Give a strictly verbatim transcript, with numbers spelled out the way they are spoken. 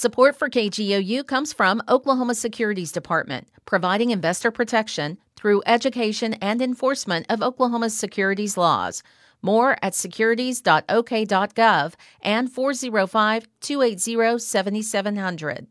Support for K G O U comes from Oklahoma Securities Department, providing investor protection through education and enforcement of Oklahoma's securities laws. More at securities dot o k dot gov and four oh five, two eight zero, seven seven zero zero.